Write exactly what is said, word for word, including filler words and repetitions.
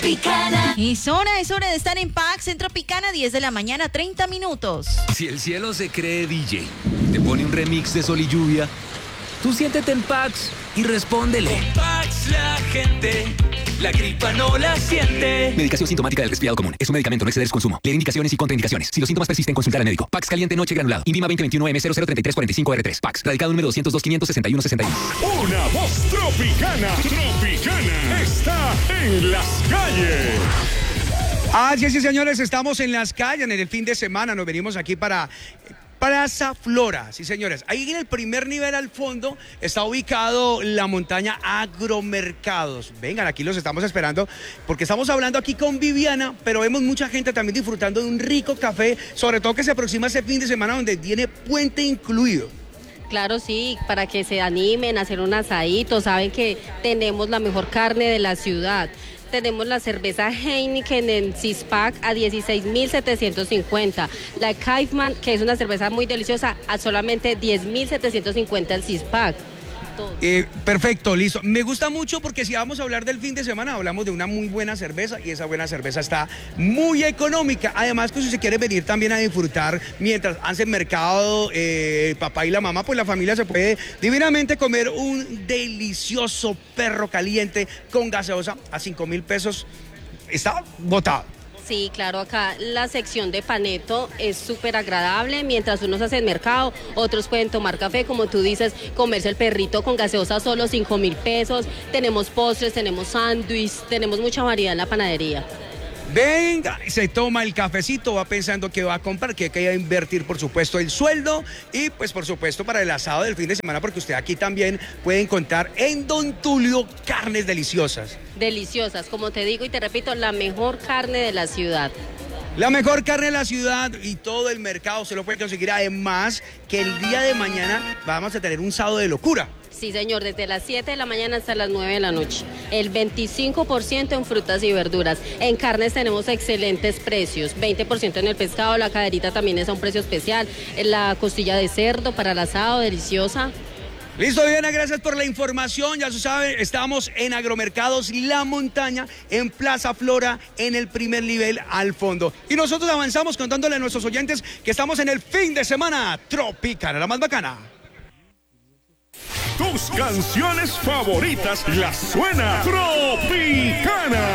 Tropicana. Es hora, es hora de estar en Pax en Tropicana, diez de la mañana, treinta minutos. Si el cielo se cree D J, te pone un remix de Sol y Lluvia, tú siéntete en Pax y respóndele. Con Pax la gente, la gripa no la siente. Medicación sintomática del resfriado común. Es un medicamento, no exceder su consumo. Leer indicaciones y contraindicaciones. Si los síntomas persisten, consultar al médico. Pax caliente noche granulado. Invima veinte veintiuno M cero cero treinta y tres cuarenta y cinco R tres. Pax. Radicado número doscientos dos quinientos sesenta y uno sesenta y uno. Una voz tropicana. Tropicana está en las calles. Así es, sí, señores, estamos en las calles en el fin de semana. Nos venimos aquí para Plaza Flora. Sí, señores. Ahí en el primer nivel al fondo está ubicado la montaña Agromercados. Vengan, aquí los estamos esperando porque estamos hablando aquí con Viviana, pero vemos mucha gente también disfrutando de un rico café, sobre todo que se aproxima ese fin de semana donde tiene puente incluido. Claro, sí, para que se animen a hacer un asadito. Saben que tenemos la mejor carne de la ciudad. Tenemos la cerveza Heineken en six-pack a dieciséis mil setecientos cincuenta. La Kaifman, que es una cerveza muy deliciosa, a solamente diez mil setecientos cincuenta el six-pack. Eh, perfecto, listo. Me gusta mucho porque si vamos a hablar del fin de semana, hablamos de una muy buena cerveza y esa buena cerveza está muy económica. Además, que si se quiere venir también a disfrutar mientras hacen mercado eh, el papá y la mamá, pues la familia se puede divinamente comer un delicioso perro caliente con gaseosa a cinco mil pesos. Está botado. Sí, claro, acá la sección de Paneto es súper agradable. Mientras unos hacen mercado, otros pueden tomar café, como tú dices, comerse el perrito con gaseosa solo cinco mil pesos. Tenemos postres, tenemos sándwich, tenemos mucha variedad en la panadería. Venga, se toma el cafecito, va pensando que va a comprar, que hay que invertir, por supuesto, el sueldo y, pues, por supuesto, para el asado del fin de semana, porque usted aquí también puede encontrar en Don Tulio carnes deliciosas. Deliciosas, como te digo y te repito, la mejor carne de la ciudad. La mejor carne de la ciudad y todo el mercado se lo puede conseguir. Además, que el día de mañana vamos a tener un sábado de locura. Sí, señor, desde las siete de la mañana hasta las nueve de la noche. El veinticinco por ciento en frutas y verduras. En carnes tenemos excelentes precios. veinte por ciento en el pescado, la caderita también es a un precio especial. La costilla de cerdo para el asado, deliciosa. Listo, Viviana, gracias por la información. Ya se sabe, estamos en Agromercados La Montaña, en Plaza Flora, en el primer nivel al fondo. Y nosotros avanzamos contándole a nuestros oyentes que estamos en el fin de semana Tropicana, la más bacana. Tus canciones favoritas las suena Tropicana.